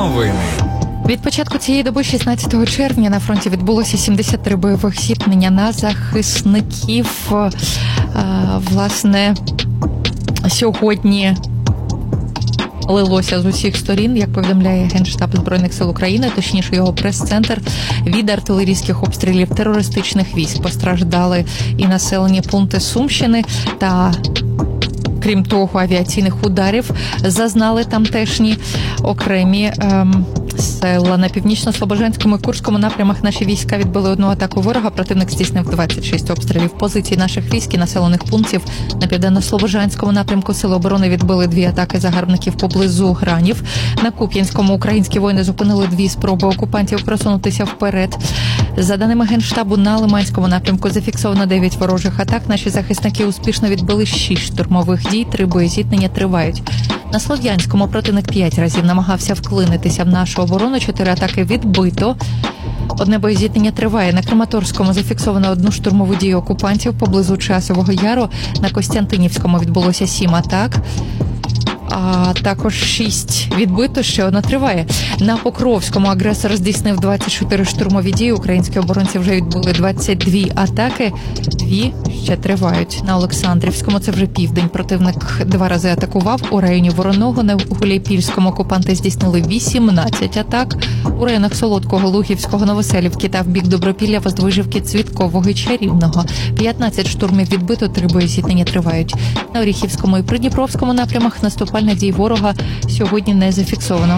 Новини. Від початку цієї доби, 16 червня, на фронті відбулося 73 бойових зіткнення на захисників. Власне, сьогодні лилося з усіх сторін, як повідомляє Генштаб Збройних сил України, точніше його прес-центр, від артилерійських обстрілів терористичних військ. Постраждали і населені пункти Сумщини та, крім того, авіаційних ударів зазнали тамтешні окремі села. На Північно-Слобожанському і Курському напрямах наші війська відбили одну атаку ворога. Противник здійснив 26 обстрілів позицій наших військ і населених пунктів. На Південно-Слобожанському напрямку Сили оборони відбили 2 атаки загарбників поблизу Гранів. На Куп'янському українські воїни зупинили 2 спроби окупантів просунутися вперед. За даними Генштабу, на Лиманському напрямку зафіксовано 9 ворожих атак. Наші захисники успішно відбили 6 штурмових дій, 3 боєзіткнення тривають. На Слов'янському противник 5 разів намагався вклинитися в нашу оборону, 4 атаки відбито. 1 боєзіткнення триває. На Краматорському зафіксовано 1 штурмову дію окупантів поблизу Часового Яру. На Костянтинівському відбулося 7 атак. А також 6 відбито, ще 1 триває. На Покровському агресор здійснив 24 штурмові дії. Українські оборонці вже відбули 22 атаки. 2 ще тривають. На Олександрівському, це вже південь, противник 2 рази атакував. У районі Вороного, на Гуляйпільському окупанти здійснили 18 атак. У районах Солодкого, Лугівського, Новоселівки та в бік Добропілля, Воздвижівки, Цвіткового і Чарівного. 15 штурмів відбито, 3 боєзіткнення тривають. На Оріхівському і Придніпровському напрямах наступальних дій ворога сьогодні не зафіксовано.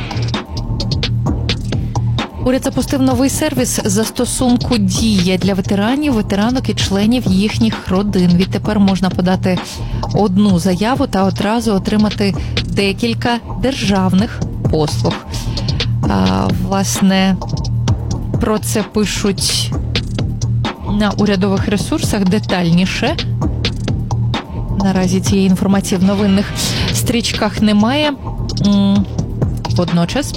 Уряд запустив новий сервіс застосунку «Дія» для ветеранів, ветеранок і членів їхніх родин. Відтепер можна подати 1 заяву та одразу отримати декілька державних послуг. Власне, про це пишуть на урядових ресурсах детальніше. Наразі цієї інформації в новинних стрічках немає. Водночас,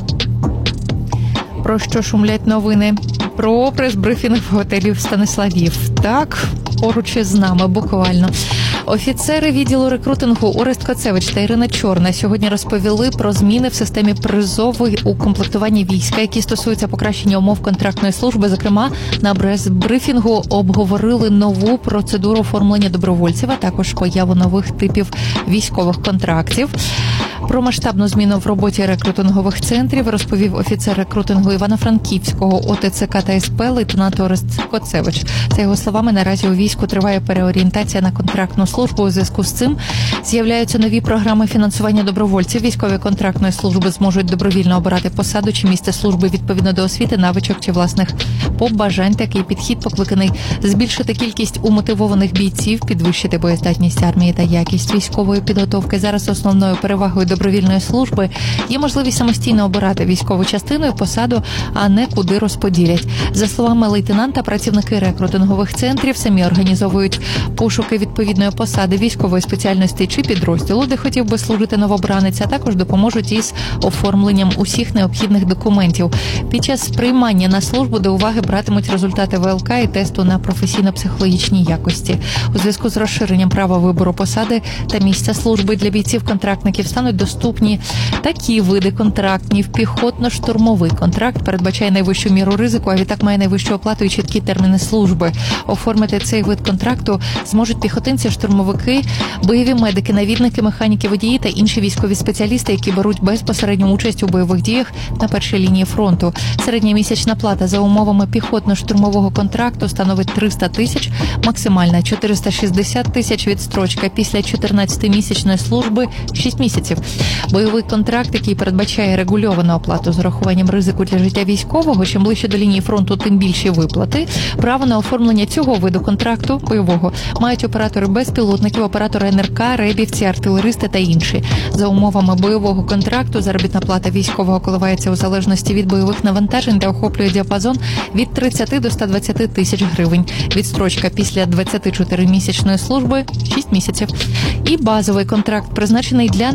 про що шумлять новини? Про прес-брифінг в готелі в Станиславів. Так, поруч із нами, буквально. Офіцери відділу рекрутингу Орест Коцевич та Ірина Чорна сьогодні розповіли про зміни в системі призову у комплектуванні війська, які стосуються покращення умов контрактної служби. Зокрема, на прес-брифінгу обговорили нову процедуру оформлення добровольців, а також появу нових типів військових контрактів. Про масштабну зміну в роботі рекрутингових центрів розповів офіцер рекрутингу Івано-Франківського ОТЦК та СП лейтенант Орест Коцевич. За його словами, наразі у війську триває переорієнтація на контрактну службу. У зв'язку з цим з'являються нові програми фінансування добровольців. Військові контрактної служби зможуть добровільно обирати посаду чи місце служби відповідно до освіти, навичок чи власних побажань. Такий підхід покликаний збільшити кількість умотивованих бійців, підвищити боєздатність армії та якість військової підготовки. Зараз основною перевагою добровільної служби є можливість самостійно обирати військову частину і посаду, а не куди розподілять. За словами лейтенанта, працівники рекрутингових центрів самі організовують пошуки відповідної посади, військової спеціальності чи підрозділу, де хотів би служити новобранець, а також допоможуть із оформленням усіх необхідних документів. Під час приймання на службу до уваги братимуть результати ВЛК і тесту на професійно-психологічні якості. У зв'язку з розширенням права вибору посади та місця служби для бійців-контрактників стануть доступні такі види контрактів. Піхотно-штурмовий контракт передбачає найвищу міру ризику, а відтак має найвищу оплату і чіткі терміни служби. Оформити цей вид контракту зможуть піхотинці, штурмовики, бойові медики, навідники, механіки, водії та інші військові спеціалісти, які беруть безпосередню участь у бойових діях на першій лінії фронту. Середня місячна плата за умовами піхотно-штурмового контракту становить 300 тисяч, максимальна 460 тисяч, відстрочка після 14-місячної служби 6 місяців. Бойовий контракт, який передбачає регульовану оплату з урахуванням ризику для життя військового, чим ближче до лінії фронту, тим більші виплати. Право на оформлення цього виду контракту бойового мають оператори безпілотників, оператори НРК, ребівці, артилеристи та інші. За умовами бойового контракту заробітна плата військового коливається у залежності від бойових навантажень та охоплює діапазон від 30 до 120 тисяч гривень. Відстрочка після 24-місячної служби – 6 місяців. І базовий контракт призначений для небойових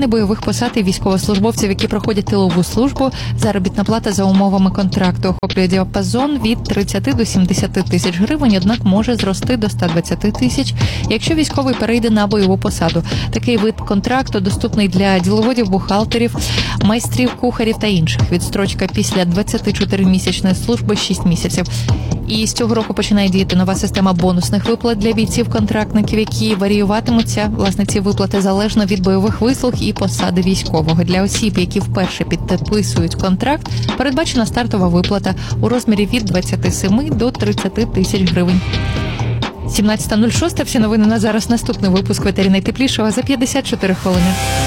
посад і військовослужбовців, які проходять тилову службу. Заробітна плата за умовами контракту охоплює діапазон від 30 до 70 тисяч гривень, однак може зрости до 120 тисяч, якщо військовий перейде на бойову посаду. Такий вид контракту доступний для діловодів, бухгалтерів, майстрів, кухарів та інших. Відстрочка після 24-місячної служби 6 місяців. І з цього року починає діяти нова система бонусних виплат для бійців-контрактників, які варіюватимуться, власне, ці виплати залежно від бойових вислуг і посади військового. Для осіб, які вперше підписують контракт, передбачена стартова виплата у розмірі від 27 до 30 тисяч гривень. 17.06. Всі новини на зараз. Наступний випуск в етері найтеплішого за 54 хвилини.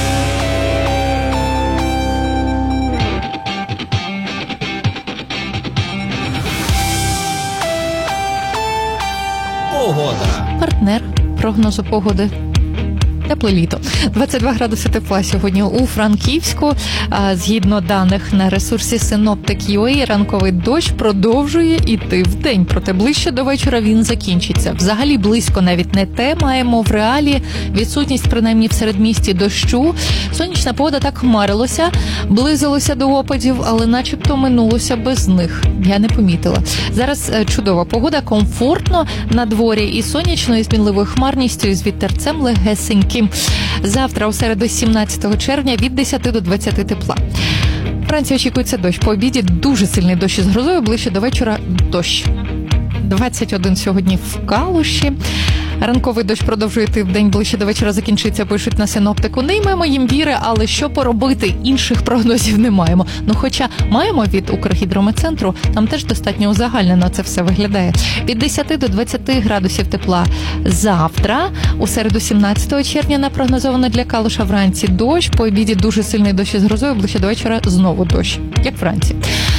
Погода. Партнер прогнозу погоди. Тепле літо. 22 градуси тепла сьогодні у Франківську. Згідно даних на ресурсі Synoptic.ua, ранковий дощ продовжує йти вдень, проте ближче до вечора він закінчиться. Взагалі близько навіть не те. Маємо в реалі відсутність, принаймні в середмісті, дощу. Сонячна погода так хмарилося, близилося до опадів, але начебто минулося без них. Я не помітила. Зараз чудова погода, комфортно на дворі і сонячно, і з мінливою хмарністю, і з вітерцем легесеньким. Завтра, у середу, 17 червня, від 10 до 20 тепла. Вранці очікується дощ. По обіді дуже сильний дощ із грозою, ближче до вечора дощ. 21 сьогодні в Калуші. Ранковий дощ продовжує йти вдень, ближче до вечора закінчиться, пишуть на синоптику. Не ймемо їм віри, але що поробити? Інших прогнозів не маємо. Хоча маємо від Укргідрометцентру, там теж достатньо узагальнено це все виглядає. Від 10 до 20 градусів тепла завтра. У середу, 17 червня, напрогнозовано для Калуша вранці дощ. По обіді дуже сильний дощ із грозою, ближче до вечора знову дощ, як вранці.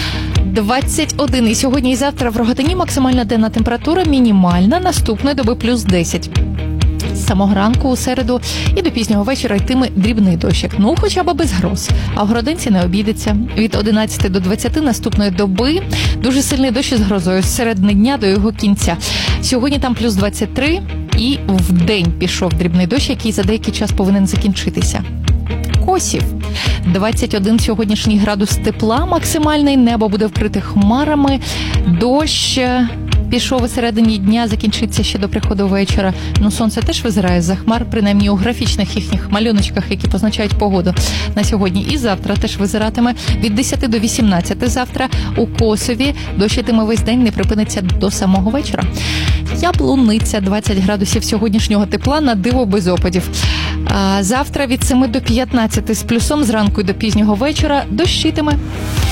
21. І сьогодні і завтра в Рогатині максимальна денна температура, мінімальна наступної доби плюс 10. З самого ранку у середу і до пізнього вечора йтиме дрібний дощик. Хоча б без гроз. А в Городинці не обійдеться. Від 11 до 20 наступної доби дуже сильний дощ із грозою з середини дня до його кінця. Сьогодні там плюс 23 і вдень пішов дрібний дощ, який за деякий час повинен закінчитися. Косів. 21 сьогоднішній градус тепла максимальний, небо буде вкрите хмарами, дощ пішов у середині дня, закінчиться ще до приходу вечора. Сонце теж визирає з-за хмар, принаймні у графічних їхніх малюночках, які позначають погоду на сьогодні. І завтра теж визиратиме від 10 до 18 завтра у Косові. Дощ йтиме весь день, не припиниться до самого вечора. Яблуниця, 20 градусів сьогоднішнього тепла, на диво без опадів. Завтра від 7 до 15 з плюсом, зранку і до пізнього вечора дощитиме.